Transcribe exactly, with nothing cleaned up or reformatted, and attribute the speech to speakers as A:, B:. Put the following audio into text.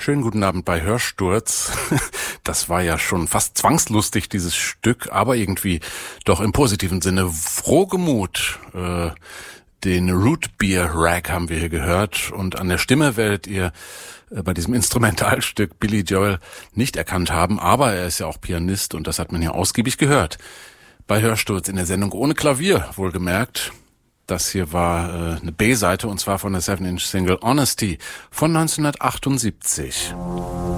A: Schönen guten Abend bei Hörsturz. Das war ja schon fast zwangslustig, dieses Stück, aber irgendwie doch im positiven Sinne frohgemut. Äh, den Root Beer Rag haben wir hier gehört und an der Stimme werdet ihr äh, bei diesem Instrumentalstück Billy Joel nicht erkannt haben, aber er ist ja auch Pianist und das hat man ja ausgiebig gehört. Bei Hörsturz in der Sendung ohne Klavier, wohlgemerkt. Das hier war äh, eine B-Seite und zwar von der seven inch Single Honesty von neunzehnhundertachtundsiebzig.